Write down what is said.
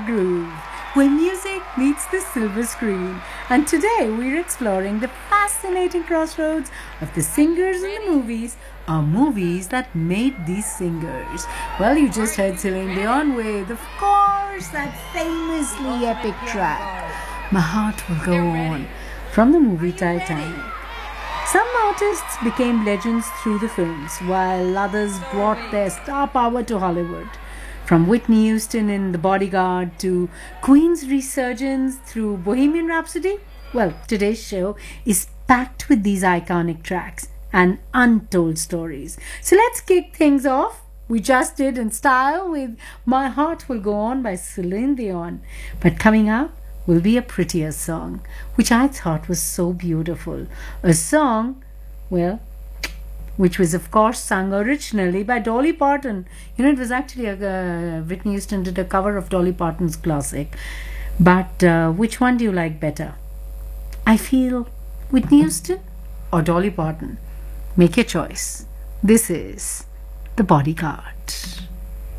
groove, where music meets the silver screen. And today we're exploring the fascinating crossroads of the singers in the movies, or movies that made these singers. Well, you just heard Celine Dion with, of course, that famously epic track, My Heart Will Go On, from the movie Titanic. Some artists became legends through the films, while others brought their star power to Hollywood. From Whitney Houston in The Bodyguard to Queen's resurgence through Bohemian Rhapsody, well, today's show is packed with these iconic tracks and untold stories. So let's kick things off. We just did in style with My Heart Will Go On by Celine Dion. But coming up will be a prettier song, which I thought was so beautiful. A song, well, which was of course sung originally by Dolly Parton. You know, it was actually Whitney Houston did a cover of Dolly Parton's classic. But which one do you like better? I feel Whitney Houston or Dolly Parton. Make your choice. This is The Bodyguard.